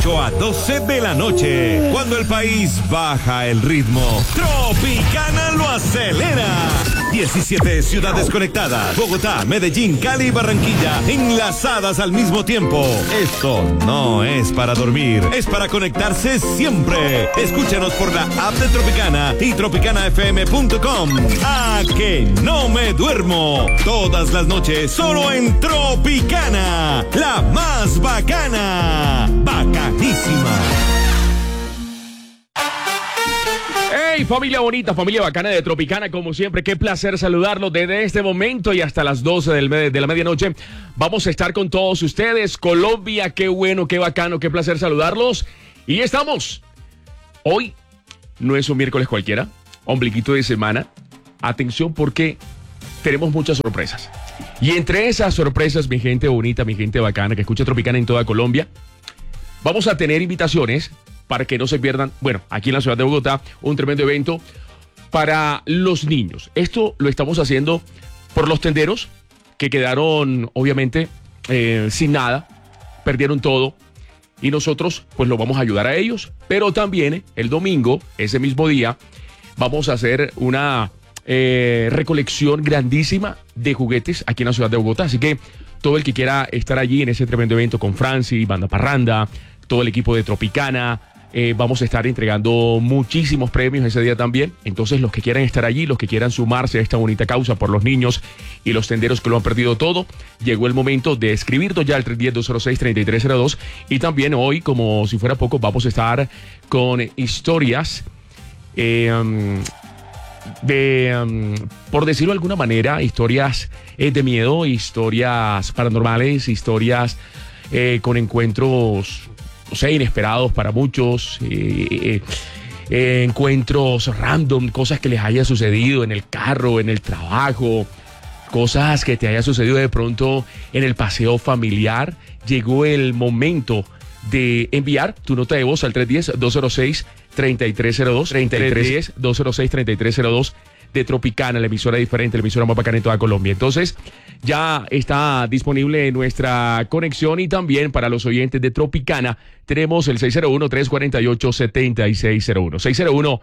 8 a 12 de la noche, cuando el país baja el ritmo, Tropicana lo acelera. 17 ciudades conectadas, Bogotá, Medellín, Cali y Barranquilla, enlazadas al mismo tiempo. Esto no es para dormir, es para conectarse siempre. Escúchanos por la app de Tropicana y tropicanafm.com. ¡A que no me duermo! Todas las noches, solo en Tropicana, la más bacana. Bacanísima. Hey, familia bonita, familia bacana de Tropicana, como siempre, qué placer saludarlos desde este momento y hasta las 12 de la medianoche. Vamos a estar con todos ustedes. Colombia, qué bueno, qué bacano, qué placer saludarlos. Y estamos. Hoy no es un miércoles cualquiera, ombliguito de semana. Atención porque tenemos muchas sorpresas. Y entre esas sorpresas, mi gente bonita, mi gente bacana que escucha Tropicana en toda Colombia, vamos a tener invitaciones para que no se pierdan, bueno, aquí en la ciudad de Bogotá, un tremendo evento para los niños. Esto lo estamos haciendo por los tenderos que quedaron, obviamente, sin nada, perdieron todo, y nosotros, pues, lo vamos a ayudar a ellos. Pero también, el domingo, ese mismo día, vamos a hacer una recolección grandísima de juguetes aquí en la ciudad de Bogotá. Así que todo el que quiera estar allí en ese tremendo evento con Franci, Banda Parranda, todo el equipo de Tropicana, vamos a estar entregando muchísimos premios ese día también. Entonces, los que quieran estar allí, los que quieran sumarse a esta bonita causa por los niños y los tenderos que lo han perdido todo, llegó el momento de escribirnos ya al 310-206-3302. Y también hoy, como si fuera poco, vamos a estar con historias por decirlo de alguna manera, historias de miedo, historias paranormales, historias con encuentros, no sé, inesperados para muchos, encuentros random, cosas que les haya sucedido en el carro, en el trabajo, cosas que te haya sucedido de pronto en el paseo familiar. Llegó el momento de enviar tu nota de voz al 310-206-3302, 310-206-3302 de Tropicana, la emisora diferente, la emisora más bacana en toda Colombia. Entonces, ya está disponible nuestra conexión y también para los oyentes de Tropicana tenemos el 601-348-7601.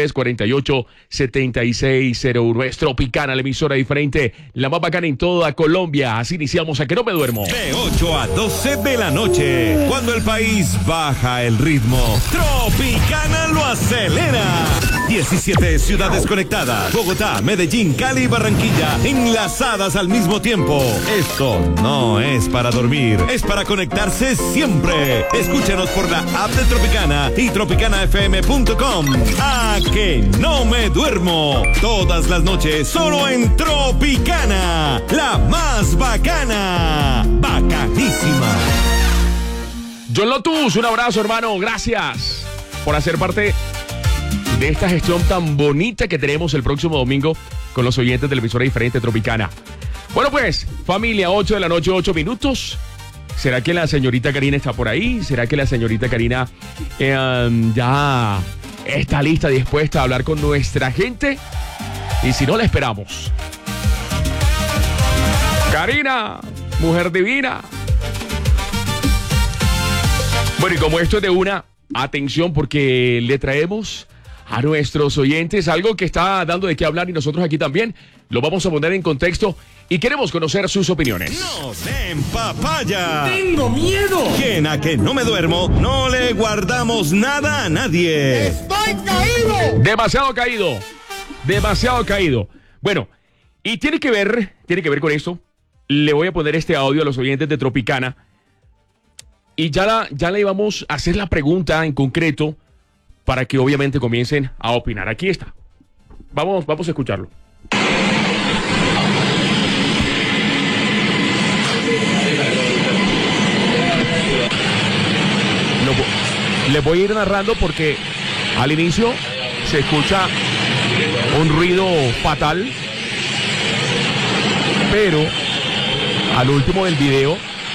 601-348-7601. Es Tropicana, la emisora diferente, la más bacana en toda Colombia. Así iniciamos A que no me duermo. De 8 a 12 de la noche, cuando el país baja el ritmo, Tropicana lo acelera. 17 ciudades conectadas, Bogotá, Medellín, Cali y Barranquilla, enlazadas al mismo tiempo. Esto no es para dormir, es para conectarse siempre. Escúchanos por la app de Tropicana y tropicanafm.com. ¡A que no me duermo! Todas las noches, solo en Tropicana, la más bacana. Bacanísima. John Lotus, un abrazo, hermano. Gracias por hacer parte de esta gestión tan bonita que tenemos el próximo domingo con los oyentes de la emisora diferente Tropicana. Bueno, pues, familia, 8 de la noche, 8 minutos. ¿Será que la señorita Karina está por ahí? ¿Será que la señorita Karina ya está lista, dispuesta a hablar con nuestra gente? Y si no, la esperamos. Karina, mujer divina. Bueno, y como esto es de una, atención, porque le traemos a nuestros oyentes algo que está dando de qué hablar y nosotros aquí también lo vamos a poner en contexto y queremos conocer sus opiniones. ¡No den papaya! ¡Tengo miedo! ¿Quién a que no me duermo? No le guardamos nada a nadie. ¡Estoy caído! Demasiado caído. Demasiado caído. Bueno, y tiene que ver con esto. Le voy a poner este audio a los oyentes de Tropicana. Y ya le íbamos a hacer la pregunta en concreto para que obviamente comiencen a opinar. Aquí está. Vamos a escucharlo. Les voy a ir narrando porque al inicio se escucha un ruido fatal, pero al último del video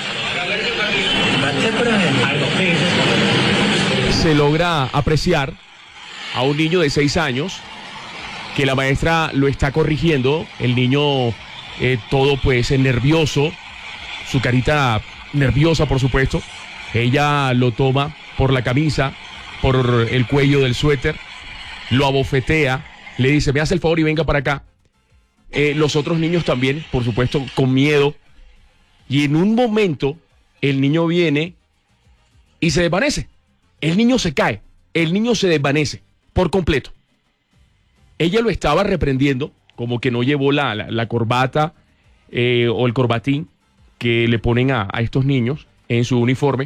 se logra apreciar a un niño de 6 años que la maestra lo está corrigiendo. El niño todo pues nervioso, su carita nerviosa por supuesto. Ella lo toma por la camisa, por el cuello del suéter, lo abofetea, le dice, me hace el favor y venga para acá. Los otros niños también, por supuesto, con miedo. Y en un momento, el niño viene y se desvanece. El niño se cae, el niño se desvanece por completo. Ella lo estaba reprendiendo, como que no llevó la corbata o el corbatín que le ponen a estos niños en su uniforme.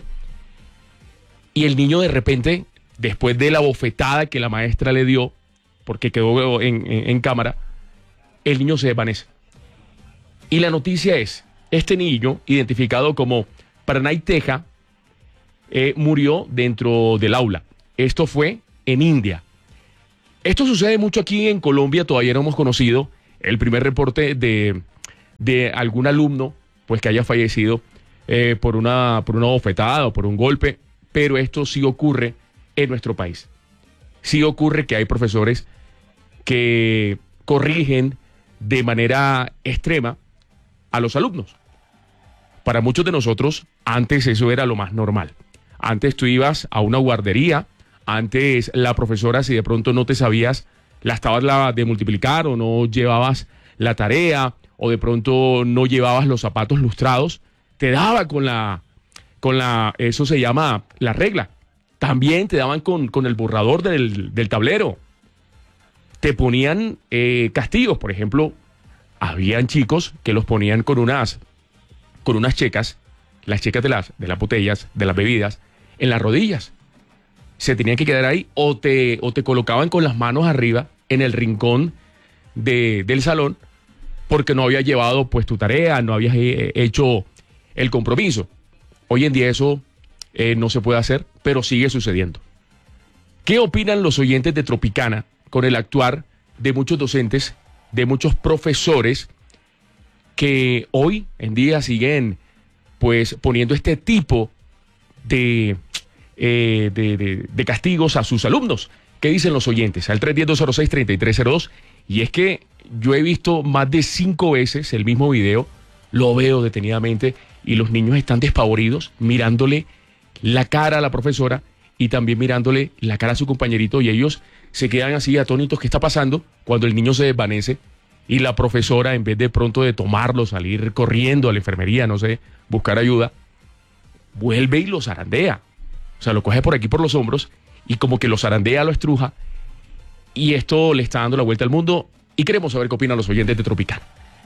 Y el niño de repente, después de la bofetada que la maestra le dio, porque quedó en cámara, el niño se desvanece. Y la noticia es, este niño, identificado como Pranay Teja, murió dentro del aula. Esto fue en India. Esto sucede mucho aquí en Colombia, todavía no hemos conocido el primer reporte de algún alumno pues que haya fallecido por una bofetada o por un golpe, pero esto sí ocurre en nuestro país. Sí ocurre que hay profesores que corrigen de manera extrema a los alumnos. Para muchos de nosotros, antes eso era lo más normal. Antes tú ibas a una guardería, antes la profesora, si de pronto no te sabías las tablas de multiplicar o no llevabas la tarea o de pronto no llevabas los zapatos lustrados, te daba con la eso se llama la regla. También te daban con el borrador del tablero. Te ponían castigos, por ejemplo, habían chicos que los ponían con unas checas, las checas de las botellas, de las bebidas, en las rodillas. Se tenían que quedar ahí o te colocaban con las manos arriba en el rincón del salón porque no habías llevado pues tu tarea, no habías hecho el compromiso. Hoy en día eso no se puede hacer, pero sigue sucediendo. ¿Qué opinan los oyentes de Tropicana con el actuar de muchos docentes, de muchos profesores que hoy en día siguen pues poniendo este tipo de castigos a sus alumnos? ¿Qué dicen los oyentes? Al 310-206-3302. Y es que yo he visto más de 5 veces el mismo video, lo veo detenidamente y los niños están despavoridos mirándole la cara a la profesora y también mirándole la cara a su compañerito y ellos se quedan así atónitos. ¿Qué está pasando? Cuando el niño se desvanece y la profesora, en vez de pronto de tomarlo, salir corriendo a la enfermería, no sé, buscar ayuda, vuelve y lo zarandea. O sea, lo coge por aquí por los hombros y como que lo zarandea, lo estruja, y esto le está dando la vuelta al mundo y queremos saber qué opinan los oyentes de Tropicana.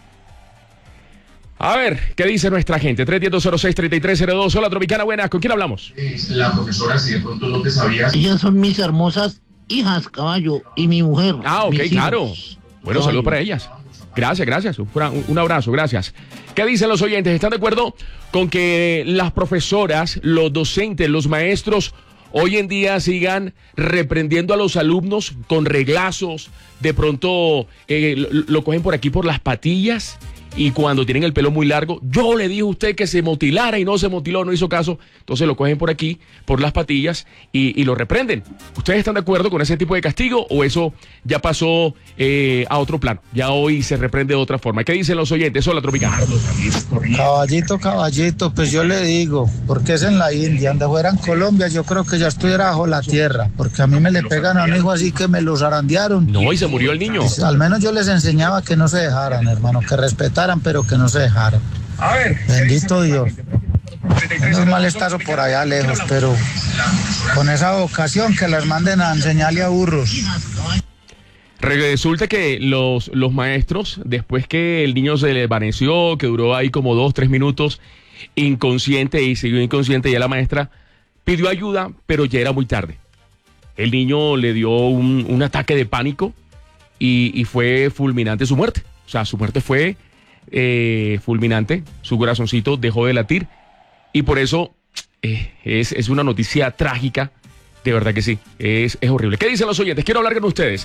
A ver, ¿qué dice nuestra gente? 310-206-3302. Hola, Tropicana, buenas. ¿Con quién hablamos? La profesora, si de pronto no te sabías. Ellas son mis hermosas hijas, caballo, y mi mujer. Ah, ok, claro. Hijos. Bueno, saludos para ellas. Gracias. Un abrazo, gracias. ¿Qué dicen los oyentes? ¿Están de acuerdo con que las profesoras, los docentes, los maestros hoy en día sigan reprendiendo a los alumnos con reglazos? De pronto lo cogen por aquí por las patillas y cuando tienen el pelo muy largo, yo le dije a usted que se motilara y no se motiló, no hizo caso, entonces lo cogen por aquí, por las patillas y lo reprenden. ¿Ustedes están de acuerdo con ese tipo de castigo o eso ya pasó a otro plano? Ya hoy se reprende de otra forma. ¿Qué dicen los oyentes? Hola, Tropicana. Caballito, pues yo le digo, porque es en la India, donde fuera en Colombia, yo creo que ya estuviera bajo la tierra, porque a mí me le pegan a un hijo así que me lo zarandearon. No, y se murió el niño. Pues, al menos yo les enseñaba que no se dejaran, hermano, que respetaran, pero que no se dejaran. A ver. Bendito Dios. Menos mal está por allá lejos, pero con esa vocación que las manden a enseñarle a burros. Resulta que los maestros, después que el niño se le desvaneció, que duró ahí como 2-3 minutos inconsciente y siguió inconsciente, ya la maestra pidió ayuda, pero ya era muy tarde. El niño le dio un ataque de pánico y fue fulminante su muerte. O sea, su muerte fue fulminante, su corazoncito dejó de latir y por eso es una noticia trágica De verdad que sí, es horrible. ¿Qué dicen los oyentes? Quiero hablar con ustedes.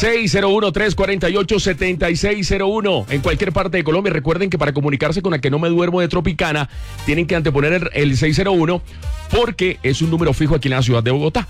601-348-7601. En cualquier parte de Colombia. Recuerden que para comunicarse con la que no me duermo de Tropicana, tienen que anteponer el 601, porque es un número fijo aquí en la ciudad de Bogotá.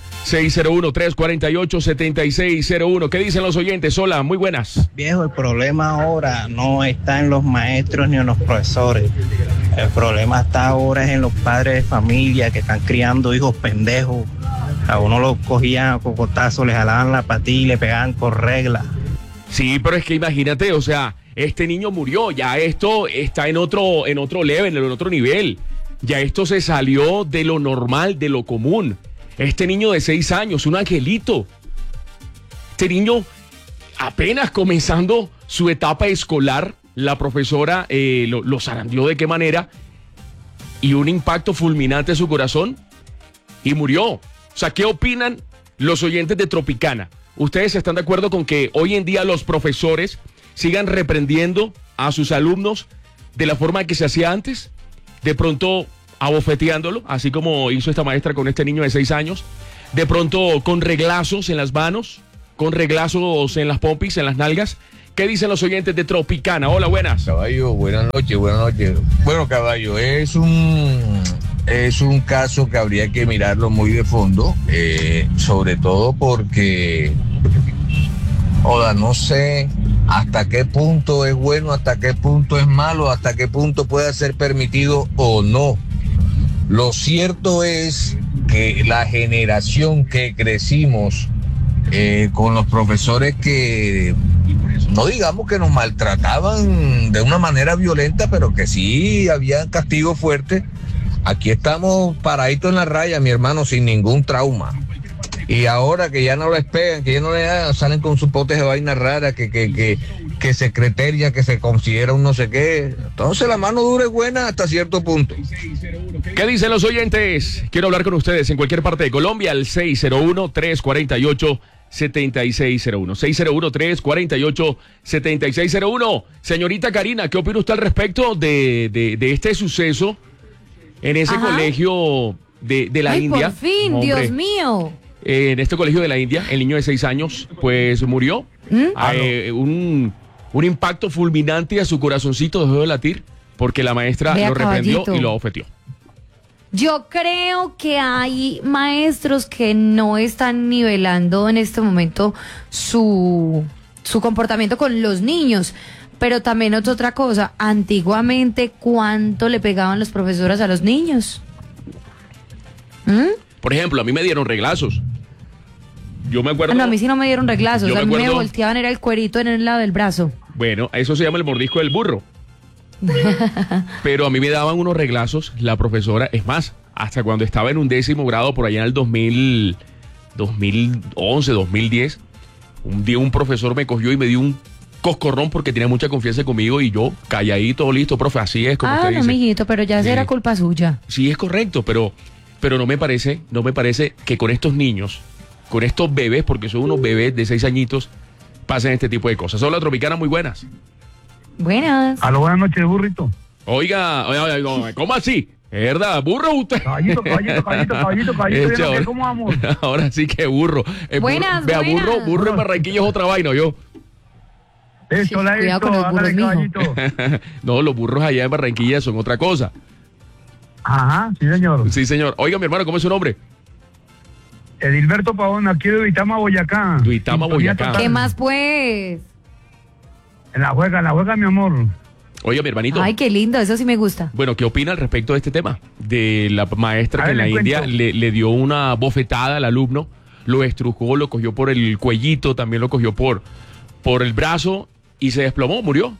601-348-7601. ¿Qué dicen los oyentes? Hola, muy buenas. Viejo, el problema ahora no está en los maestros ni en los profesores. El problema está ahora es en los padres de familia que están criando hijos pendejos. A uno lo cogían a cocotazos, le jalaban la patilla y le pegaban con regla. Sí, pero es que imagínate, o sea, este niño murió, ya esto está en otro level, en otro nivel. Ya esto se salió de lo normal, de lo común. Este niño de 6 años, un angelito. Este niño apenas comenzando su etapa escolar, la profesora lo zarandeó de qué manera, y un impacto fulminante en su corazón, y murió. O sea, ¿qué opinan los oyentes de Tropicana? ¿Ustedes están de acuerdo con que hoy en día los profesores sigan reprendiendo a sus alumnos de la forma que se hacía antes? De pronto abofeteándolo, así como hizo esta maestra con este niño de 6 años. De pronto con reglazos en las manos, con reglazos en las pompis, en las nalgas. ¿Qué dicen los oyentes de Tropicana? Hola, buenas. Caballo, buenas noches. Bueno, caballo, es un caso que habría que mirarlo muy de fondo, sobre todo porque, no sé hasta qué punto es bueno, hasta qué punto es malo, hasta qué punto puede ser permitido o no. Lo cierto es que la generación que crecimos con los profesores que, no digamos que nos maltrataban de una manera violenta, pero que sí había castigo fuerte. Aquí estamos paraditos en la raya, mi hermano, sin ningún trauma. Y ahora que ya no les pegan, que ya no les salen con sus potes de vaina rara, que secretaria, que se considera un no sé qué. Entonces la mano dura es buena hasta cierto punto. ¿Qué dicen los oyentes? Quiero hablar con ustedes en cualquier parte de Colombia, al 601-348-7601. 601-348-7601. Señorita Karina, ¿qué opina usted al respecto de este suceso en ese colegio de la India? Por fin, hombre, Dios mío. En este colegio de la India, el niño de 6 años, pues murió. Un impacto fulminante a su corazoncito dejó de latir porque la maestra lo reprendió y lo ofendió. Yo creo que hay maestros que no están nivelando en este momento su comportamiento con los niños. Pero también es otra cosa, antiguamente, ¿cuánto le pegaban los profesores a los niños? Por ejemplo, a mí me dieron reglazos. Yo me acuerdo... No, a mí sí no me dieron reglazos, a mí me volteaban, era el cuerito en el lado del brazo. Bueno, eso se llama el mordisco del burro. Pero a mí me daban unos reglazos, la profesora, es más, hasta cuando estaba en un 10º grado, por allá en el 2011, 2010, un día un profesor me cogió y me dio un coscorrón porque tenía mucha confianza conmigo y yo calladito, listo, profe, así es como usted dice. Mijito, pero ya será culpa suya. Sí, es correcto, pero no me parece que con estos niños, con estos bebés, porque son unos bebés de 6 añitos, pasen este tipo de cosas. Hola, Tropicana, muy buenas. Buenas. Aló, buenas noches, burrito. Oiga, ¿cómo así? ¿Es verdad? ¿Burro usted? Caballito, ¿cómo vamos? Ahora sí que burro. Buenas. Burro en Barranquilla es otra vaina, yo. Cuidado con los burros, mijo. No, los burros allá en Barranquilla son otra cosa. Ajá, sí, señor. Sí, señor. Oiga, mi hermano, ¿cómo es su nombre? Edilberto Pavón, aquí de Duitama, Boyacá. Boyacá. ¿Qué más, pues? En la juega, mi amor. Oiga, mi hermanito. Ay, qué lindo, eso sí me gusta. Bueno, ¿qué opina al respecto de este tema? De la maestra que en la India le dio una bofetada al alumno, lo estrujó, lo cogió por el cuellito, también lo cogió por el brazo y se desplomó, murió.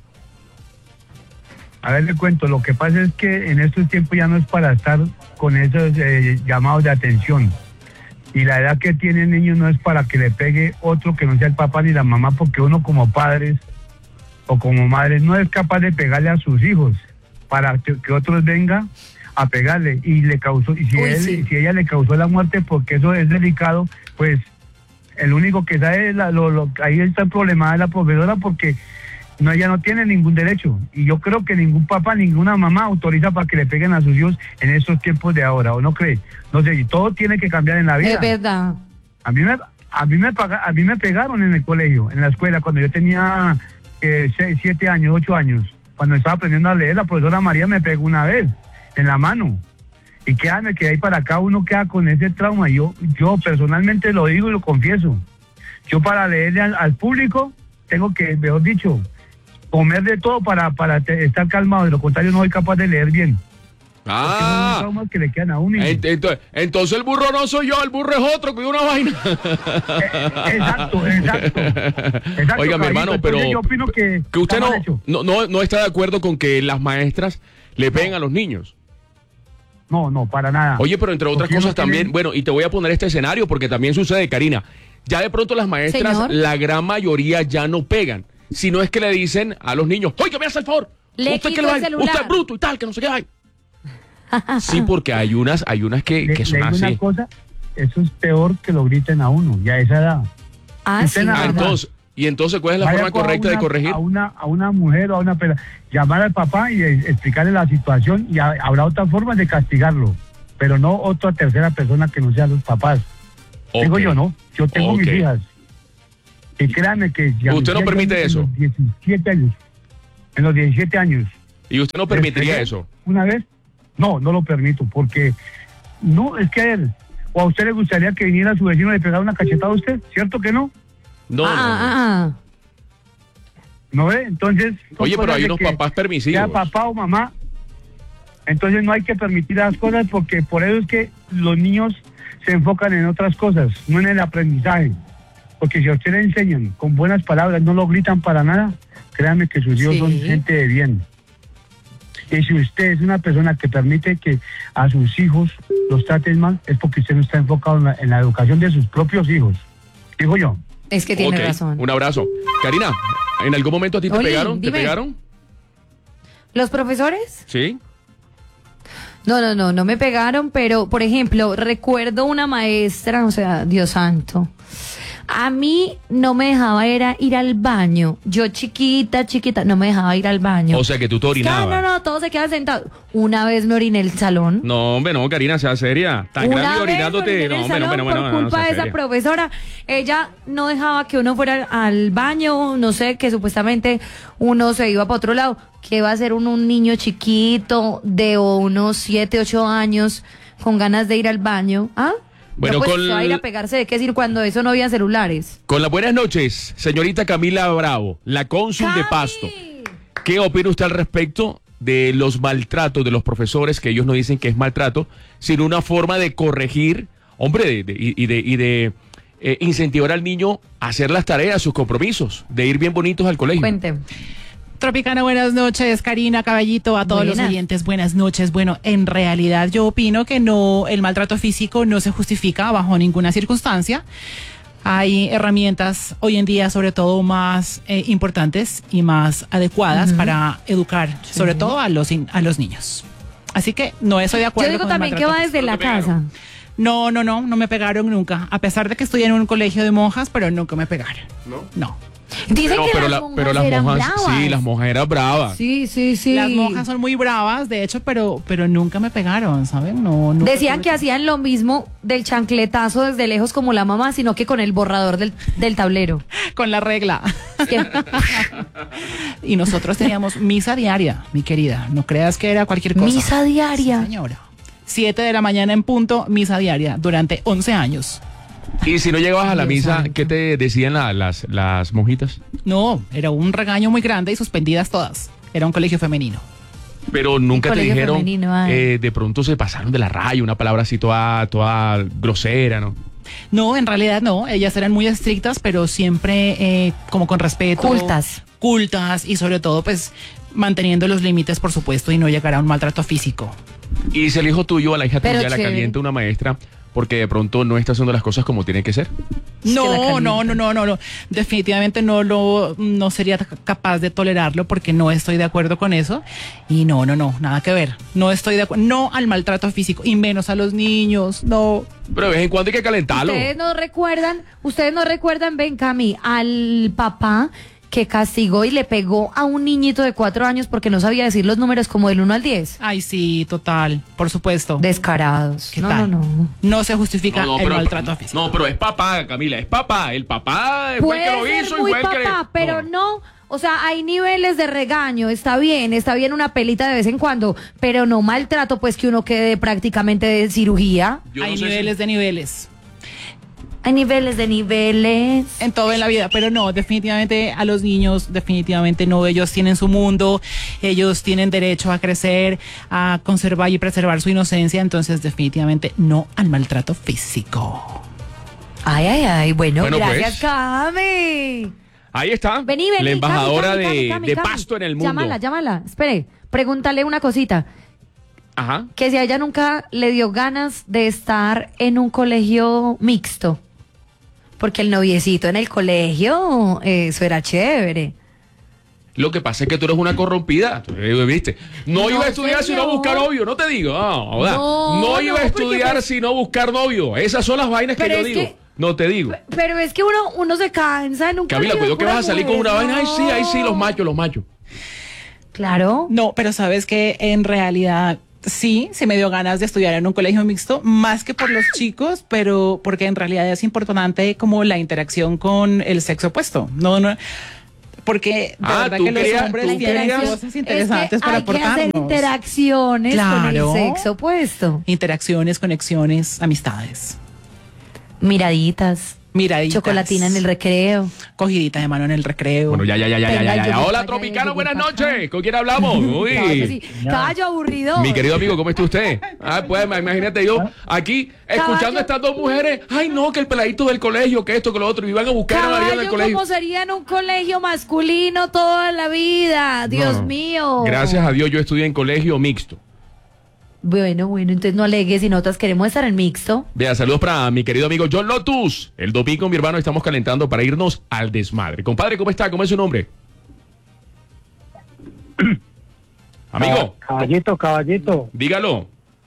A ver, le cuento, lo que pasa es que en estos tiempos ya no es para estar con esos llamados de atención. Y la edad que tiene el niño no es para que le pegue otro que no sea el papá ni la mamá, porque uno como padres o como madres no es capaz de pegarle a sus hijos para que otros vengan a pegarle y le causó, y si ella le causó la muerte, porque eso es delicado, pues el único que sabe ahí está el problema de la profesora, porque No, ella no tiene ningún derecho. Y yo creo que ningún papá, ninguna mamá autoriza para que le peguen a sus hijos en estos tiempos de ahora, ¿o no cree? No sé, y todo tiene que cambiar en la vida. Es verdad. A mí me pegaron en el colegio, en la escuela, cuando yo tenía 7 años, 8 años. Cuando estaba aprendiendo a leer, la profesora María me pegó una vez en la mano. Y créanme que de ahí para acá uno queda con ese trauma. Yo personalmente lo digo y lo confieso. Yo para leerle al público tengo que, mejor dicho, comer de todo para estar calmado. De lo contrario no soy capaz de leer bien. Ah, son traumas que le quedan a uno. entonces el burro no soy yo, el burro es otro, que una vaina. Exacto. Oiga, mi hermano, entonces, pero yo opino que usted está mal hecho. no está de acuerdo con que las maestras le peguen a los niños. No, para nada. Oye, pero entre otras Porque cosas no tienen- también, bueno, y te voy a poner este escenario porque también sucede, Karina. Ya de pronto las maestras, Señor. la gran mayoría ya no pegan. Si no es que le dicen a los niños, oiga, me hace el favor. Le usted quito que lo el hay, celular. usted es bruto y tal, que no sé qué hay. Sí, porque hay unas que Le son digo así. una cosa, eso es peor que lo griten a uno, ya a esa edad. Ah, Usted sí. nada más. Entonces, ¿cuál es la Vaya forma con correcta de corregir? A una mujer o a una pela, llamar al papá y explicarle la situación y habrá otras formas de castigarlo, pero no otra tercera persona que no sean los papás. Digo Ok. yo, ¿no? Yo tengo mis Ok. hijas. Y créanme que ya ¿Usted no mis hijas permite en eso? los 17 años. En los 17 años. ¿Y usted no permitiría ¿Les eso? una vez? No lo permito, porque no, es que a él, o a usted le gustaría que viniera su vecino y le pegara una cachetada a usted, ¿cierto que no? No, no, no. Ah. ¿No ve? Entonces... son Oye, pero cosas hay de unos que papás permisivos. sea papá o mamá, entonces no hay que permitir las cosas, porque por eso es que los niños se enfocan en otras cosas, no en el aprendizaje. Porque si a usted le enseñan con buenas palabras, no lo gritan para nada, créanme que sus hijos Sí. son gente de bien. Y si usted es una persona que permite que a sus hijos los traten mal, es porque usted no está enfocado en la educación de sus propios hijos. Digo yo. Es que tiene Ok, razón. un abrazo. Karina, ¿en algún momento a ti te Oye, pegaron? ¿Te dime. pegaron? ¿Los profesores? Sí. No me pegaron, pero, por ejemplo, recuerdo una maestra, o sea, Dios santo, a mí no me dejaba ir al baño. Yo chiquita, no me dejaba ir al baño. O sea que tú te orinabas. No, todos se quedan sentados. Una vez me oriné en el salón. No, hombre, no, Karina, sea seria. Tan Una grande y vez orinándote. oriné en No, el hombre, no, salón bueno, por no, culpa sea de esa seria. profesora. Ella no dejaba que uno fuera al baño, no sé, que supuestamente uno se iba para otro lado. ¿Qué va a hacer un niño chiquito de unos 7, 8 años con ganas de ir al baño? ¿Ah? Bueno, no, pues con se va a ir a pegarse de qué decir cuando eso no había celulares. Con las buenas noches, señorita Camila Bravo, la cónsul de Pasto. ¿Qué opina usted al respecto de los maltratos de los profesores, que ellos no dicen que es maltrato, sino una forma de corregir, hombre, de incentivar al niño a hacer las tareas, sus compromisos, de ir bien bonitos al colegio? Cuente. Tropicana, buenas noches, Karina, Caballito, a todos los Buenas. oyentes, buenas noches. Bueno, en realidad yo opino que no, el maltrato físico no se justifica bajo ninguna circunstancia. Hay herramientas hoy en día, sobre todo más importantes y más adecuadas para educar, sobre todo a los niños. Así que no estoy de Yo acuerdo digo con el también que maltrato va físico. desde la casa. No me pegaron nunca, a pesar de que estudié en un colegio de monjas, pero nunca me pegaron. No. Dicen que las monjas eran bravas. Sí, las monjas eran bravas. Sí. Las monjas son muy bravas, de hecho, pero nunca me pegaron, ¿saben? No. Decían que hacían lo mismo del chancletazo desde lejos como la mamá, sino que con el borrador del tablero. Con la regla. Que- Y nosotros teníamos misa diaria, mi querida. No creas que era cualquier cosa. Misa diaria. Sí, señora. 7 de la mañana en punto, misa diaria, durante 11 años. Y si no llegabas a la Dios misa, santo. ¿qué te decían las monjitas? No, era un regaño muy grande y suspendidas todas. Era un colegio femenino. Pero nunca te colegio dijeron, femenino, ay. de pronto se pasaron de la raya, una palabra así toda grosera, ¿no? No, en realidad no. Ellas eran muy estrictas, pero siempre como con respeto. Cultas y sobre todo, pues, manteniendo los límites, por supuesto, y no llegar a un maltrato físico. Y si el hijo tuyo, a la hija Pero tuya, la chévere. calienta una maestra porque de pronto no está haciendo las cosas como tienen que ser. No. Definitivamente no sería capaz de tolerarlo porque no estoy de acuerdo con eso. Y no, nada que ver. No estoy de acuerdo. No al maltrato físico y menos a los niños. No. Pero de vez en cuando hay que calentarlo. Ustedes no recuerdan, ven, Cami, al papá que castigó y le pegó a un niñito de 4 años porque no sabía decir los números como del 1 al 10. Ay, sí, total, por supuesto. Descarados. ¿Qué tal? No se justifica el maltrato físico. No, pero es papá, Camila, es papá. El papá fue el que lo hizo y fue el que... Pero no, o sea, hay niveles de regaño, está bien una pelita de vez en cuando, pero no maltrato, pues que uno quede prácticamente de cirugía. Hay niveles de niveles. Hay niveles de niveles. En todo en la vida, pero no, definitivamente a los niños, definitivamente no, ellos tienen su mundo, ellos tienen derecho a crecer, a conservar y preservar su inocencia, entonces definitivamente no al maltrato físico. Ay, bueno gracias, pues. Cami. Ahí está, Vení, la embajadora Cami, de Pasto en el mundo. Llámala, espere, pregúntale una cosita. Ajá. Que si a ella nunca le dio ganas de estar en un colegio mixto. Porque el noviecito en el colegio, eso era chévere. Lo que pasa es que tú eres una corrompida, ¿viste? No iba a estudiar sino buscar novio, no te digo. No iba a estudiar sino buscar novio. Esas son las vainas que yo digo. No te digo. Pero es que uno se cansa en un Camila, colegio. cuidado que vas a salir con una vaina. Ay, sí, los machos. Claro. No, pero sabes que en realidad... Sí, se me dio ganas de estudiar en un colegio mixto, más que por los chicos, pero porque en realidad es importante como la interacción con el sexo opuesto. No, porque de verdad que los hombres tienen cosas interesantes para aportarnos. Hay que hacer interacciones con el sexo opuesto. Interacciones, conexiones, amistades. Miraditas. Chocolatina en el recreo. Cogidita de mano en el recreo. Bueno, ya. Hola, Tropicano, buenas noches. ¿Con quién hablamos? Uy. Callo aburrido. Mi querido amigo, ¿cómo está usted? Pues imagínate yo aquí escuchando a estas dos mujeres. Ay, no, que el peladito del colegio, que esto, que lo otro. Y van a buscar a María del colegio. ¿Cómo sería en un colegio masculino toda la vida? Dios mío. Gracias a Dios yo estudié en colegio mixto. Bueno, entonces no alegues y nosotras queremos estar en mixto. Vea, saludos para mi querido amigo John Lotus. El domingo, mi hermano, estamos calentando para irnos al desmadre. Compadre, ¿cómo está? ¿Cómo es su nombre? Amigo. Caballito. Dígalo.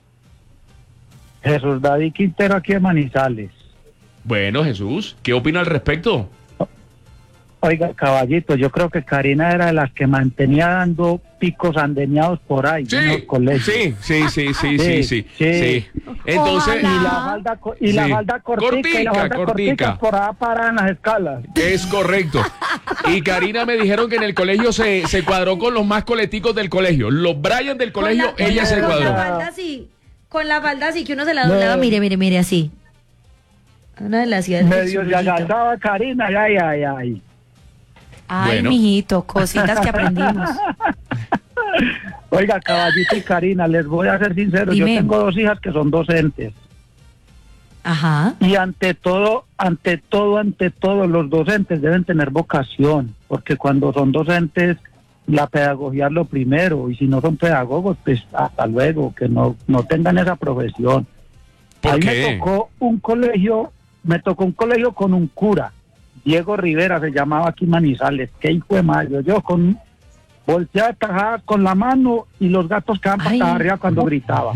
Jesús David Quintero, aquí en Manizales. Bueno, Jesús, ¿qué opina al respecto? Oiga, caballito, yo creo que Karina era de las que mantenía dando picos andeñados por ahí en los colegios. Sí. Entonces, la falda cortica por ahí para en las escalas. Es correcto. Y Karina me dijeron que en el colegio se cuadró con los más coleticos del colegio. Los Brian del colegio, ella se cuadró. Con la falda así, que uno se la doblaba, mire, así. Una de las ciudades. Medio se agarraba Karina, ay. Ay, bueno. Mijito, cositas que aprendimos. Oiga, Caballito y Karina, les voy a ser sincero, Dime. yo tengo 2 hijas que son docentes. Ajá. Y ante todo, los docentes deben tener vocación, porque cuando son docentes, la pedagogía es lo primero, y si no son pedagogos, pues hasta luego, que no tengan esa profesión. ¿Por qué? Me tocó un colegio con un cura, Diego Rivera se llamaba aquí Manizales, qué hijo de mayo, yo volteaba tajada con la mano y los gatos quedaban patas arriba cuando gritaba.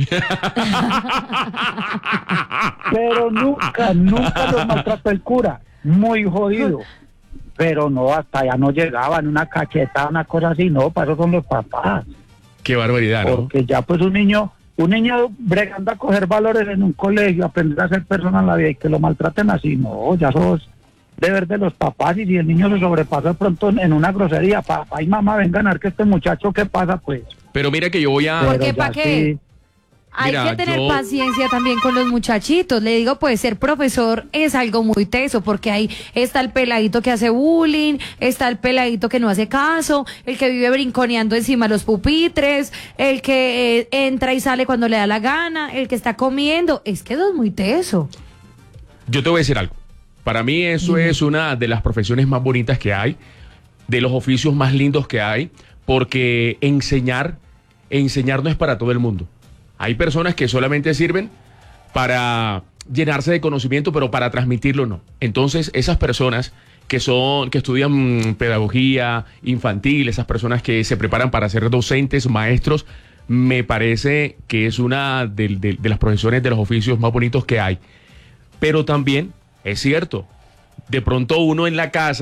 Pero nunca los maltrató el cura, muy jodido. Pero no, hasta allá no llegaban, una cachetada, una cosa así, no, para eso son los papás. Qué barbaridad, ¿no? Porque ya pues un niño bregando a coger valores en un colegio, aprender a ser persona en la vida y que lo maltraten así, no, ya sos deber de los papás, y si el niño se sobrepasa de pronto en una grosería, papá y mamá vengan a ver que este muchacho, ¿qué pasa pues? Pero mira que yo voy a... ¿Por qué? ¿Para qué? Sí. Hay Mira, que tener yo- paciencia también con los muchachitos. Le digo, pues ser profesor es algo muy teso, porque ahí está el peladito que hace bullying, está el peladito que no hace caso, el que vive brinconeando encima de los pupitres, el que entra y sale cuando le da la gana, el que está comiendo. Es que eso es muy teso. Yo te voy a decir algo. Para mí eso es una de las profesiones más bonitas que hay, de los oficios más lindos que hay, porque enseñar no es para todo el mundo. Hay personas que solamente sirven para llenarse de conocimiento, pero para transmitirlo no. Entonces, esas personas que estudian pedagogía infantil, esas personas que se preparan para ser docentes, maestros, me parece que es una de las profesiones, de los oficios más bonitos que hay. Pero también es cierto, de pronto uno en la casa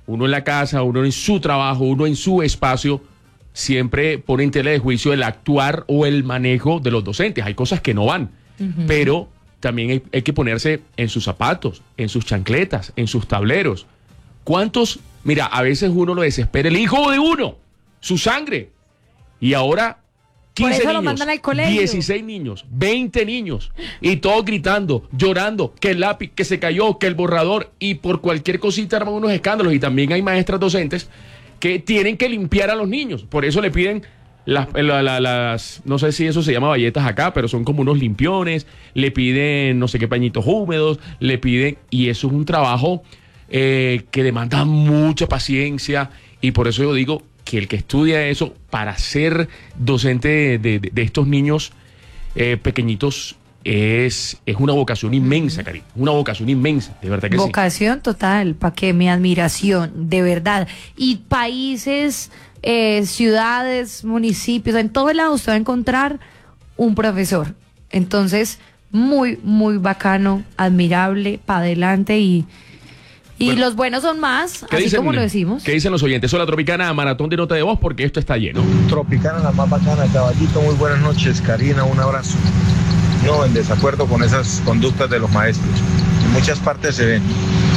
uno en la casa, uno en su trabajo, uno en su espacio, siempre pone en tela de juicio el actuar o el manejo de los docentes. Hay cosas que no van, pero también hay que ponerse en sus zapatos, en sus chancletas, en sus tableros. ¿Cuántos? Mira, a veces uno lo desespera, el hijo de uno, su sangre. Y ahora 15 Por eso lo niños, mandan al colegio. 16 niños, 20 niños, y todos gritando, llorando, que el lápiz, que se cayó, que el borrador, y por cualquier cosita arman unos escándalos. Y también hay maestras docentes que tienen que limpiar a los niños. Por eso le piden las no sé si eso se llama bayetas acá, pero son como unos limpiones, le piden no sé qué pañitos húmedos, le piden, y eso es un trabajo que demanda mucha paciencia, y por eso yo digo que el que estudia eso para ser docente de estos niños pequeñitos es una vocación inmensa, Karina, una vocación inmensa, de verdad que sí. Vocación total, para que mi admiración, de verdad. Y países, ciudades, municipios, en todos lados usted va a encontrar un profesor. Entonces, muy, muy bacano, admirable, para adelante y bueno, los buenos son más, así dicen, como lo decimos. ¿Qué dicen los oyentes? Hola, Tropicana, maratón de nota de voz porque esto está lleno. Tropicana, la más bacana, caballito, muy buenas noches. Karina, un abrazo. No, en desacuerdo con esas conductas de los maestros. En muchas partes se ven.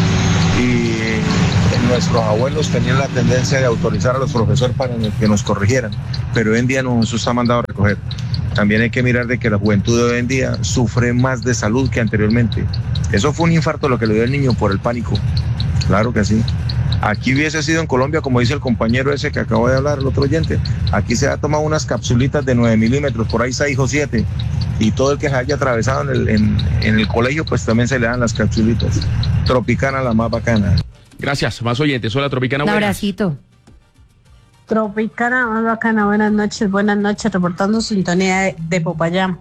Y nuestros abuelos tenían la tendencia de autorizar a los profesores para que nos corrigieran, pero hoy en día no, eso está mandado a recoger. También hay que mirar de que la juventud de hoy en día sufre más de salud que anteriormente. Eso fue un infarto lo que le dio el niño por el pánico. Claro que sí. Aquí hubiese sido en Colombia, como dice el compañero ese que acabo de hablar, el otro oyente, aquí se ha tomado unas capsulitas de 9 milímetros, por ahí 6 o 7, y todo el que se haya atravesado en el colegio, pues también se le dan las capsulitas. Tropicana, la más bacana. Gracias, más oyentes. Hola, Tropicana. Un Buenas. abracito. Tropicana, más bacana, buenas noches, reportando sintonía de Popayán.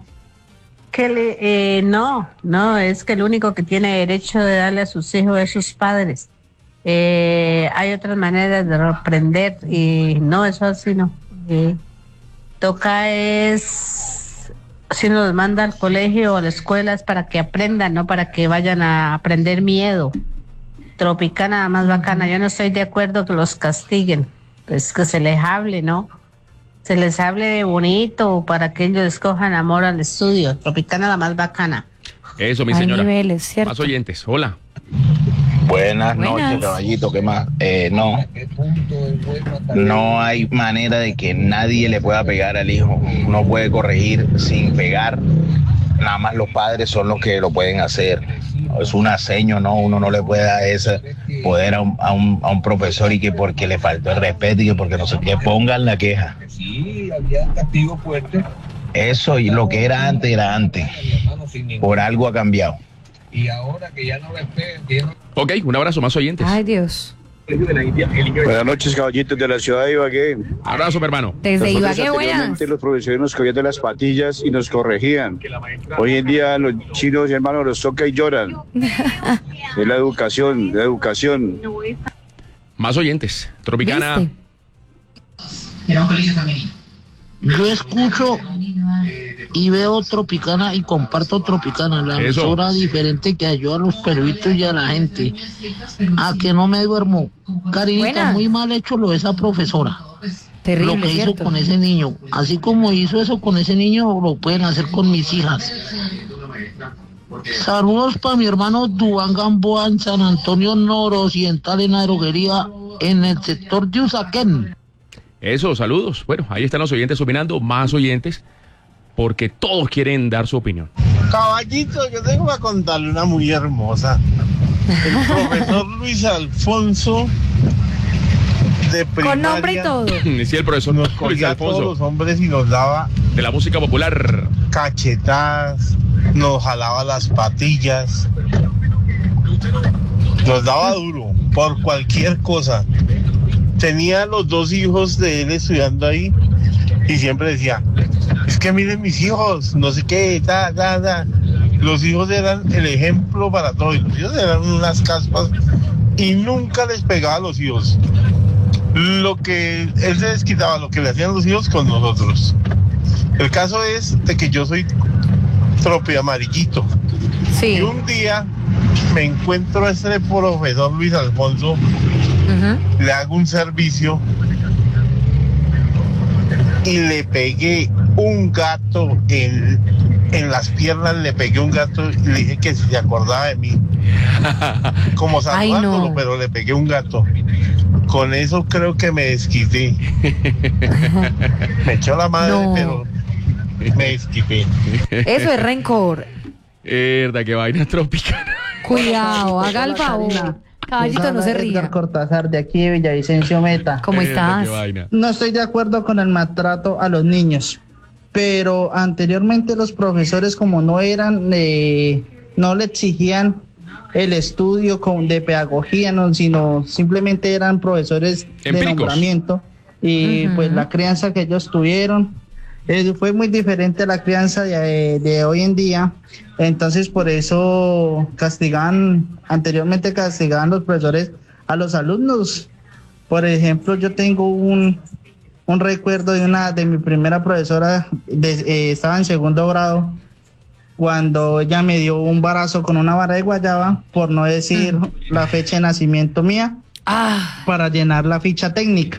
No, es que el único que tiene derecho de darle a sus hijos es sus padres. Hay otras maneras de reprender y no, eso así no. Toca es, si nos manda al colegio o a la escuela es para que aprendan, no para que vayan a aprender miedo. Tropicana, más bacana, yo no estoy de acuerdo que los castiguen, pues que se les hable, ¿no? Se les hable de bonito para que ellos escojan amor al estudio. Tropicana, la más bacana. Eso, mi Hay señora. niveles, ¿cierto? Más oyentes. Hola. Buenas Buenas. noches, caballito, ¿qué más? No hay manera de que nadie le pueda pegar al hijo. Uno puede corregir sin pegar. Nada más los padres son los que lo pueden hacer. Es un aseño, ¿no? Uno no le puede dar ese poder a un profesor y que porque le faltó el respeto y que porque no sé qué, pongan la queja. Sí, había castigo fuerte. Eso y lo que era antes. Por algo ha cambiado. Y ahora que ya no respetan. Ok, un abrazo, más oyentes. Ay, Dios. Buenas noches, caballitos de la ciudad de Ibagué. Abrazo, mi hermano. Desde Nosotros Ibagué, buenas. anteriormente los profesores nos cogían de las patillas y nos corregían. Hoy en día los chinos, hermanos, los toca y lloran. Es la educación, Más oyentes. Tropicana. ¿Viste? Era un colegio femenino. Yo escucho y veo Tropicana y comparto Tropicana, la Eso. emisora diferente que ayuda a los perritos y a la gente. A que no me duermo. Carinita, Buena. muy mal hecho lo de esa profesora. Terrible, Lo que hizo ¿cierto? con ese niño. Así como hizo eso con ese niño, lo pueden hacer con mis hijas. Saludos para mi hermano Duván Gamboa en San Antonio Noroccidental, en la droguería, en el sector de Usaquén. Eso, saludos. Bueno, ahí están los oyentes opinando, más oyentes, porque todos quieren dar su opinión. Caballito, yo tengo que contarle una muy hermosa. El profesor Luis Alfonso de primaria. Con nombre y todo. Sí, el profesor Nos Luis cogía a todos Alfonso, los hombres y nos daba de la música popular. cachetadas, nos jalaba las patillas, nos daba duro por cualquier cosa. Tenía los 2 hijos de él estudiando ahí y siempre decía, es que miren mis hijos, no sé qué, Los hijos eran el ejemplo para todos. Los hijos eran unas caspas y nunca les pegaba a los hijos. Lo que él se desquitaba, lo que le hacían los hijos con nosotros. El caso es de que yo soy tropi amarillito. Sí. Y un día me encuentro a este profesor Luis Alfonso le hago un servicio y le pegué un gato en las piernas, le pegué un gato y le dije que si se acordaba de mí. Como saludándolo, pero le pegué un gato. Con eso creo que me desquité. Me echó la madre, pero me desquité. Eso es rencor. Verdad, que vaina tropicana. Cuidado, haga el favor. Caballito, no se ría. Edgar Cortázar, de aquí de Villavicencio Meta. ¿Cómo estás? No estoy de acuerdo con el maltrato a los niños, pero anteriormente los profesores, como no eran, no le exigían el estudio de pedagogía, no, sino simplemente eran profesores de nombramiento, y pues la crianza que ellos tuvieron fue muy diferente a la crianza de hoy en día. Entonces por eso anteriormente castigaban los profesores a los alumnos. Por ejemplo, yo tengo un recuerdo de mi primera profesora, estaba en segundo grado, cuando ella me dio un barazo con una vara de guayaba, por no decir la fecha de nacimiento mía, para llenar la ficha técnica.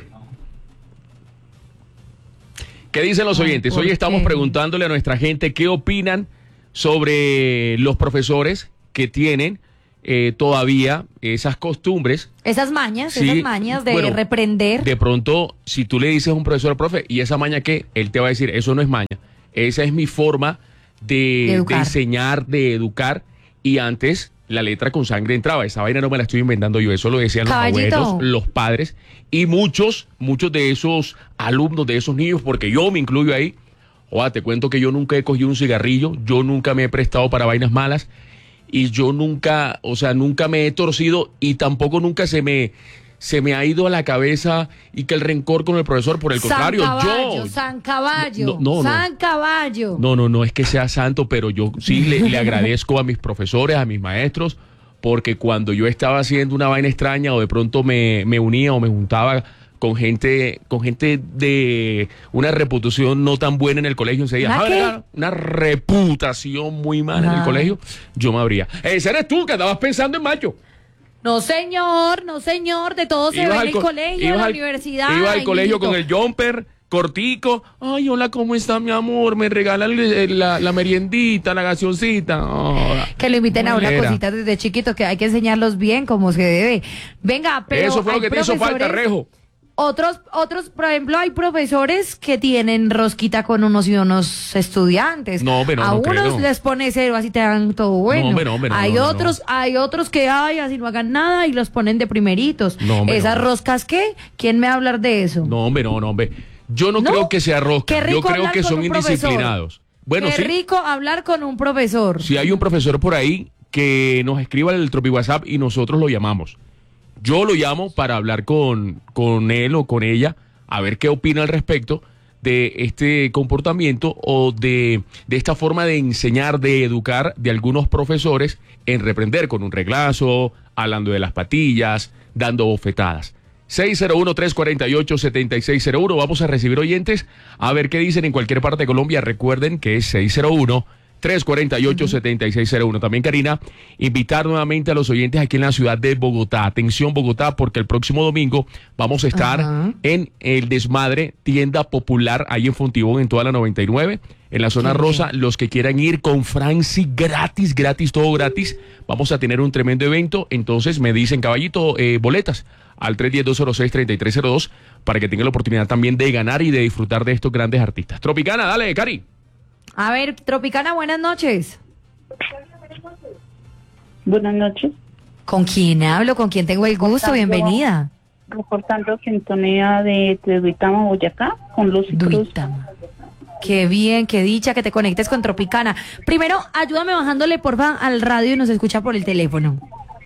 ¿Qué dicen los oyentes? Hoy estamos preguntándole a nuestra gente qué opinan sobre los profesores que tienen todavía esas costumbres. Esas mañas, Sí, esas mañas de bueno, reprender. De pronto, si tú le dices a un profesor, profe, ¿y esa maña qué? Él te va a decir, eso no es maña. Esa es mi forma de enseñar, de educar. Y antes la letra con sangre entraba. Esa vaina no me la estoy inventando yo. Eso lo decían los abuelos, los padres. Y muchos de esos alumnos, de esos niños, porque yo me incluyo ahí. Te cuento que yo nunca he cogido un cigarrillo. Yo nunca me he prestado para vainas malas. Y yo nunca me he torcido, y tampoco nunca se me ha ido a la cabeza y que el rencor con el profesor, por el contrario, San Caballo. No es que sea santo, pero yo sí le agradezco a mis profesores, a mis maestros, porque cuando yo estaba haciendo una vaina extraña o de pronto me unía o me juntaba con gente de una reputación no tan buena en el colegio, una reputación muy mala en el colegio, yo me abría. Ese eres tú que andabas pensando en mayo. No señor, de todo se ve en el colegio, en la universidad. Iba al colegio con el jumper cortico. Ay, hola, ¿cómo está mi amor? Me regalan la meriendita, la gaseoncita. Que lo inviten a una cosita desde chiquito, que hay que enseñarlos bien como se debe. Venga, pero eso fue lo que te hizo falta, Rejo. Otros, por ejemplo, hay profesores que tienen rosquita con unos y unos estudiantes. A unos les pone 0, así te dan todo bueno. Hay otros que así no hagan nada y los ponen de primeritos. ¿Esas roscas qué? ¿Quién me va a hablar de eso? No, hombre. Yo no creo que sea rosca. Yo creo que son indisciplinados. Bueno, qué rico hablar con un profesor. Si hay un profesor por ahí, que nos escriba el Tropi WhatsApp y nosotros lo llamamos. Yo lo llamo para hablar con él o con ella, a ver qué opina al respecto de este comportamiento o de esta forma de enseñar, de educar de algunos profesores en reprender con un reglazo, hablando de las patillas, dando bofetadas. 601-348-7601. Vamos a recibir oyentes a ver qué dicen en cualquier parte de Colombia. Recuerden que es 601-348-7601. También, Karina, invitar nuevamente a los oyentes aquí en la ciudad de Bogotá. Atención, Bogotá, porque el próximo domingo vamos a estar en el Desmadre, tienda popular, ahí en Fontibón, en toda la 99, en la zona rosa. Los que quieran ir con Franci, gratis, todo gratis. Vamos a tener un tremendo evento. Entonces me dicen, caballito, boletas al 310-206-3302 para que tengan la oportunidad también de ganar y de disfrutar de estos grandes artistas. Tropicana, dale, Cari. A ver, Tropicana, buenas noches. Buenas noches. ¿Con quién hablo? ¿Con quién tengo el gusto? Bienvenida. Reportando sintonía de Duitama, Boyacá, con Luz y Cruz. Qué bien, qué dicha que te conectes con Tropicana. Primero, ayúdame bajándole, porfa, al radio y nos escucha por el teléfono.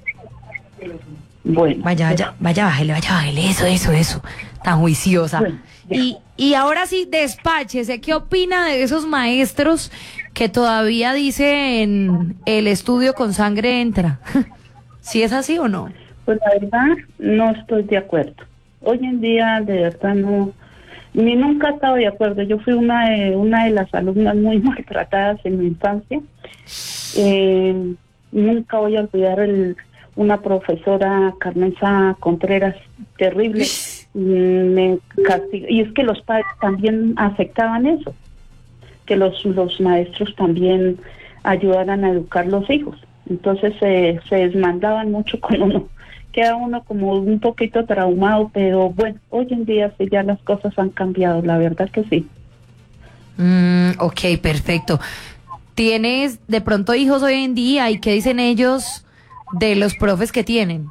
Bueno. Vaya, bájale, eso. Tan juiciosa. Bueno, y ahora sí, despáchese. ¿Qué opina de esos maestros que todavía dicen el estudio con sangre entra? ¿Sí es así o no? Pues la verdad, no estoy de acuerdo. Hoy en día, de verdad, no, ni nunca he estado de acuerdo. Yo fui una de las alumnas muy maltratadas en mi infancia. Nunca voy a olvidar una profesora, Carmenza Contreras, terrible, me castigó. Y es que los padres también aceptaban eso, que los maestros también ayudaran a educar los hijos. Entonces se desmandaban mucho con uno. Queda uno como un poquito traumado, pero bueno, hoy en día sí ya las cosas han cambiado, la verdad que sí. Ok, perfecto. ¿Tienes de pronto hijos hoy en día y qué dicen ellos de los profes que tienen?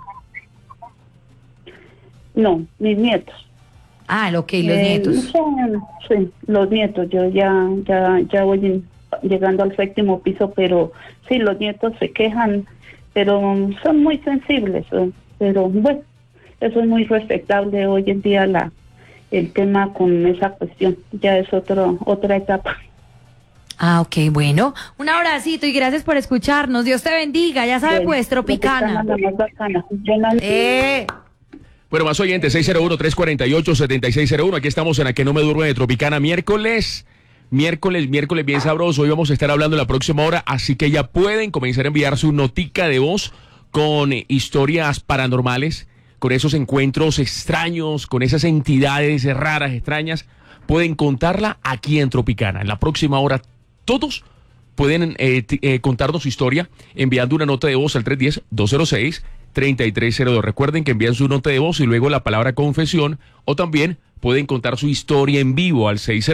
No, mis nietos. Ah, ok, los nietos. Sí, los nietos. Yo ya voy llegando al 7º piso, pero sí, los nietos se quejan, pero son muy sensibles. Pero bueno, eso es muy respetable hoy en día el tema con esa cuestión. Ya es otra etapa. Ah, ok, bueno. Un abracito y gracias por escucharnos. Dios te bendiga. Ya sabe, pues, Tropicana. Bueno, más oyentes, 601-348-7601. Aquí estamos en A Que No Me Duerme de Tropicana. Miércoles bien sabroso. Hoy vamos a estar hablando en la próxima hora, así que ya pueden comenzar a enviar su notica de voz con historias paranormales, con esos encuentros extraños, con esas entidades raras, extrañas. Pueden contarla aquí en Tropicana. En la próxima hora, todos pueden contarnos su historia enviando una nota de voz al 310-206-3302. Recuerden que envían su nota de voz y luego la palabra confesión, o también pueden contar su historia en vivo al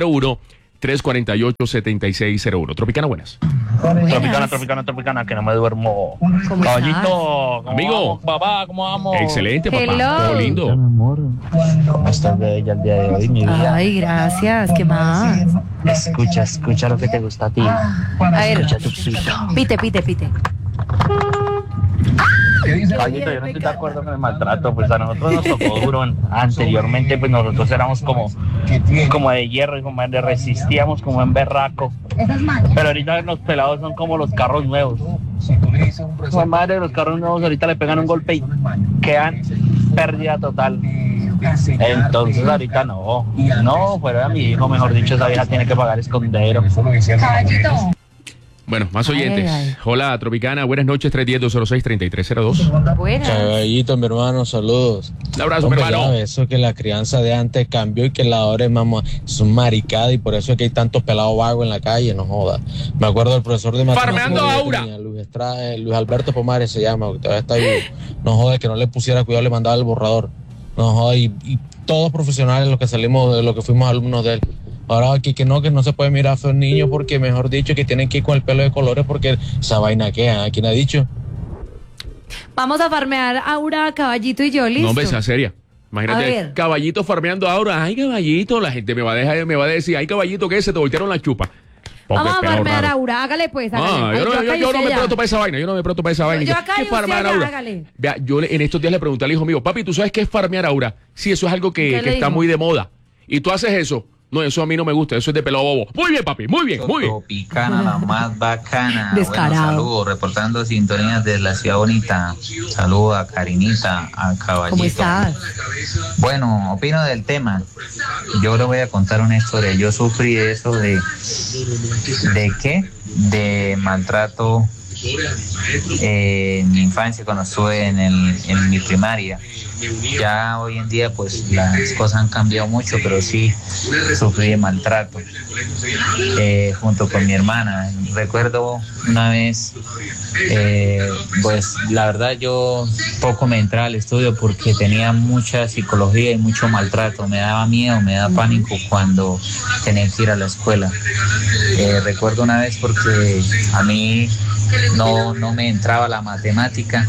601-348-7601. Tropicana, buenas. Tropicana, que no me duermo. Caballito, amigo. Papá, ¿cómo vamos? Excelente, papá. Hello. Todo lindo. ¿Cómo estás bella el día de hoy, mi vida? Ay, gracias. ¿Qué más? Escucha lo que te gusta a ti. A ver, Escucha tu pito. pite. Caballito, yo no estoy de acuerdo con el maltrato, pues a nosotros nos tocó duro. Anteriormente, pues nosotros éramos como de hierro, como de resistíamos, como en berraco. Pero ahorita los pelados son como los carros nuevos. La madre de los carros nuevos ahorita le pegan un golpe y quedan pérdida total. Entonces ahorita no, fuera de mi hijo, mejor dicho, esa vieja tiene que pagar escondero. Caballito. Bueno, más oyentes. Ay. Hola, Tropicana. Buenas noches, 310-206-3302. Buenas. Caballito, mi hermano, saludos. Un abrazo, mi hermano. Eso que la crianza de antes cambió y que la ahora es un maricada y por eso es que hay tantos pelados vagos en la calle, no joda. Me acuerdo del profesor de matemáticas. Farmeando Aura. Luis Alberto Pomares se llama, que todavía está vivo. No joda, que no le pusiera cuidado, le mandaba el borrador. No joda, y todos profesionales los que salimos, de los que fuimos alumnos de él. Ahora aquí que no se puede mirar a feo niños porque, mejor dicho, que tienen que ir con el pelo de colores porque esa vaina queda. ¿Quién ha dicho? Vamos a farmear Aura, Caballito y yo, ¿listo? No, hombre, esa seria. Imagínate, Caballito farmeando Aura. Ay, Caballito, la gente me va a decir, ay, Caballito, ¿qué? Se te voltearon la chupa. Vamos a farmear Aura, hágale pues, hágale. Yo no me presto para esa vaina, yo acá ¿Qué farmear Aura? Hágale. Vea, yo en estos días le pregunté al hijo mío, papi, ¿tú sabes qué es farmear Aura? Sí, eso es algo que está muy de moda. ¿Y tú haces eso? No, eso a mí no me gusta, eso es de pelo bobo. Muy bien, papi, muy bien. Tropicana, la más bacana. Descarado. Bueno, saludos, reportando sintonías de la ciudad bonita. Saludos a Karinita, a Caballito. ¿Cómo estás? Bueno, opino del tema. Yo le voy a contar una historia. Yo sufrí eso ¿de qué? De maltrato en mi infancia cuando estuve en mi primaria. Ya hoy en día pues las cosas han cambiado mucho, pero sí sufrí de maltrato junto con mi hermana. Recuerdo una vez, pues la verdad yo poco me entraba al estudio porque tenía mucha psicología y mucho maltrato. Me daba miedo, me daba pánico cuando tenía que ir a la escuela. Recuerdo una vez porque a mí no me entraba la matemática,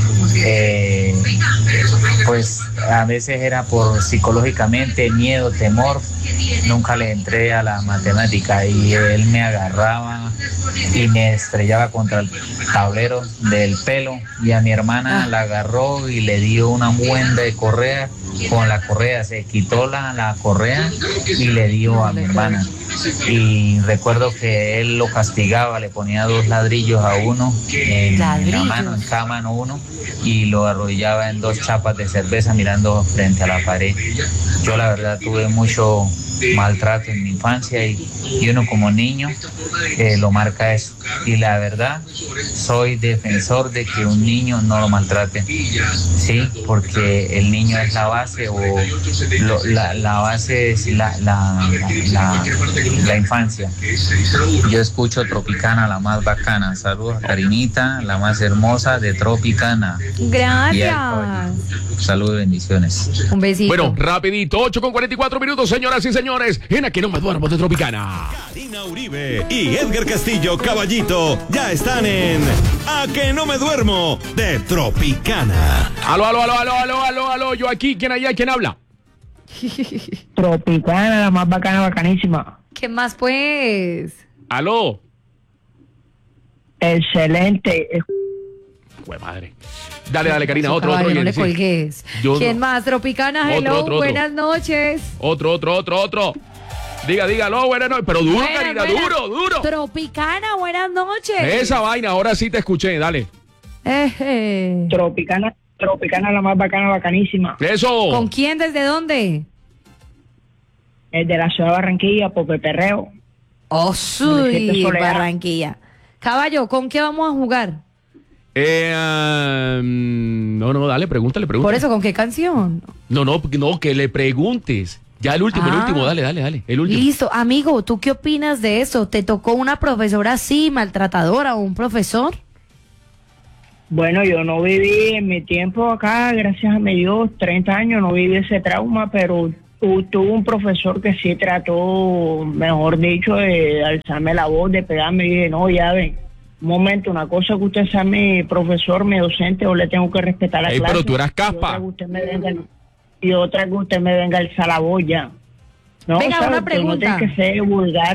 pues a veces era por psicológicamente, miedo, temor, nunca le entré a la matemática y él me agarraba y me estrellaba contra el tablero del pelo y a mi hermana la agarró y le dio una buenda de correa. Con la correa se quitó la correa y le dio a mi hermana. y recuerdo que él lo castigaba, le ponía 2 ladrillos a uno en la mano, en cada mano uno, y lo arrodillaba en 2 chapas de cerveza mirando frente a la pared. Yo la verdad tuve mucho maltrato en mi infancia y uno como niño lo marca eso, y la verdad soy defensor de que un niño no lo maltrate, sí, porque el niño es la base, o la base es la infancia. Yo escucho Tropicana, la más bacana. Saludos a Karinita, la más hermosa de Tropicana. Gracias. Saludos y bendiciones. Un besito. Bueno, rapidito, 8:44, señoras y señores, en Aquí No Me Duermo de Tropicana. Karina Uribe y Edgar Castillo, Caballito, ya están en A Que No Me Duermo de Tropicana. Aló, yo aquí, ¿quién allá? ¿Quién habla? Tropicana, la más bacana, bacanísima. ¿Qué más, pues? Aló. Excelente. Jue madre. Dale, Karina, otro. No le colgues. ¿Quién más? Tropicana, hello, otro. buenas noches. Otro. Diga, aló, buenas noches. Pero duro, Karina, duro. Tropicana, buenas noches. Esa vaina, ahora sí te escuché, dale. Tropicana, la más bacana, bacanísima. Eso. ¿Con quién? ¿Desde dónde? De la ciudad de Barranquilla, por Peperreo. Oh, sí, Barranquilla. Caballo, ¿con qué vamos a jugar? No, dale, pregúntale. Por eso, ¿con qué canción? No, que le preguntes. Ya el último, dale, el último. Listo, amigo, ¿tú qué opinas de eso? ¿Te tocó una profesora así, maltratadora, o un profesor? Bueno, yo no viví en mi tiempo acá, gracias a mi Dios, 30 años, no viví ese trauma, pero tuve un profesor que sí trató, mejor dicho, de alzarme la voz, de pegarme, y dije, no, ya ven. Un momento, una cosa que usted sea mi profesor, mi docente, o le tengo que respetar la clase. Pero tú eras caspa. Y otra que usted me venga a alzar la voz ya. No, venga, ¿sabes? una pregunta. No tiene que ser vulgar.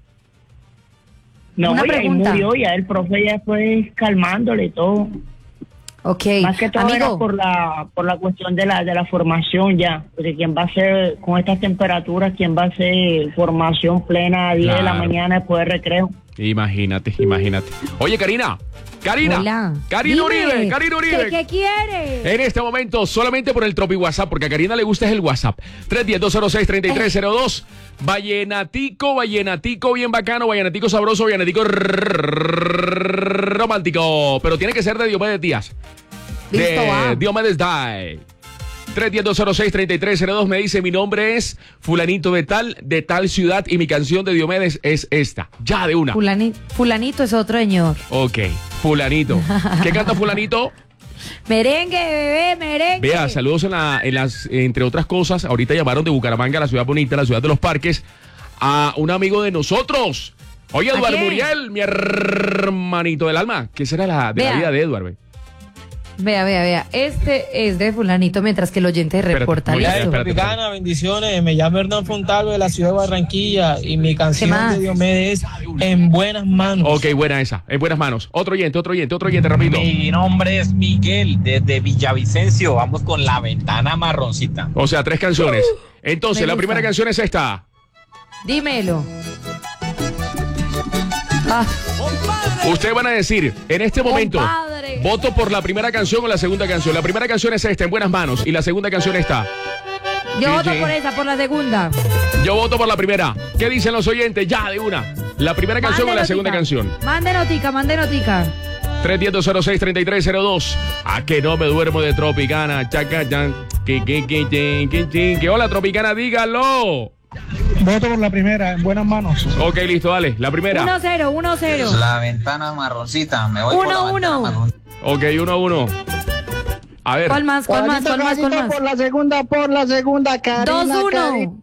No, una pregunta. Ahí murió, ya el profe ya fue calmándole y todo. Ok. Más que todo amigo, era por la cuestión de la formación ya. Porque quién va a hacer, con estas temperaturas, quién va a hacer formación plena a 10 de la mañana después de recreo. Imagínate. Oye, Karina. Hola. Karina Uribe. ¿Qué quiere? En este momento, solamente por el Tropi WhatsApp, porque a Karina le gusta es el WhatsApp. 310-206-3302. Vallenatico bien bacano, vallenatico sabroso, vallenatico romántico. Pero tiene que ser de Diomedes Díaz. Listo, de Diomedes Die. 310-206-3302 me dice, mi nombre es fulanito de tal ciudad y mi canción de Diomedes es esta. Ya de una. Fulanito es otro señor. Ok, fulanito. ¿Qué canta fulanito? Merengue, bebé, merengue. Vea, saludos entre otras cosas. Ahorita llamaron de Bucaramanga, la ciudad bonita, la ciudad de los parques, a un amigo de nosotros. Oye, Eduardo Muriel, mi hermanito del alma. ¿Qué será la vida de Eduardo? Vea. Este es de fulanito, mientras que el oyente reporta. Tropicana, bendiciones. Me llamo Hernán Fontalvo de la ciudad de Barranquilla y mi canción de Diomedes es En Buenas Manos. Ok, buena esa, En Buenas Manos. Otro oyente, rápido. Mi nombre es Miguel, desde Villavicencio. Vamos con La Ventana Marroncita. O sea, 3 canciones. Entonces, la primera canción es esta. Dímelo. Ustedes van a decir, en este momento, voto por la primera canción o la segunda canción. La primera canción es esta, En Buenas Manos, y la segunda canción está. Yo voto por esa, por la segunda. Yo voto por la primera. ¿Qué dicen los oyentes? Ya, de una. ¿La primera canción o la segunda canción? Mande notica. 310-206-3302. A que no me duermo de Tropicana. Chacachan. Que hola, Tropicana, dígalo. Voto por la primera, En Buenas Manos. Ok, listo, dale. La primera. 1-0. La Ventana Marroncita. Me voy por la Ventana Marroncita. Ok, 1-1. A ver. ¿Cuál más? Por la segunda, Karina. 2-1.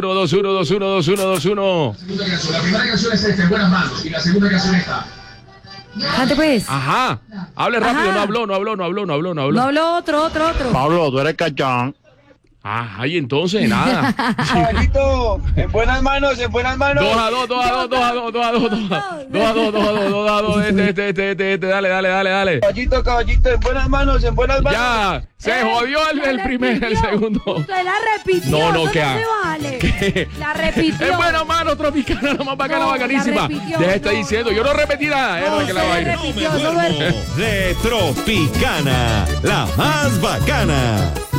2-1. La primera canción es esta, En Buenas Manos, y la segunda canción está. Cante pues. Ajá. Hable rápido, no habló. No habló otro. Pablo, tú eres cachón. Ah, y entonces, nada. Caballito, en buenas manos, en buenas manos. 2-2. Dale. Caballito, en buenas manos, en buenas manos. Ya, se jodió el segundo. Usted la repitió. No, eso ¿qué? no se vale. ¿Qué? La repitió. En buena mano, Tropicana, la más bacana, No, bacanísima. la repitió, Ya está no. diciendo, yo no repetí nada. Que la vaina. De Tropicana, la más bacana.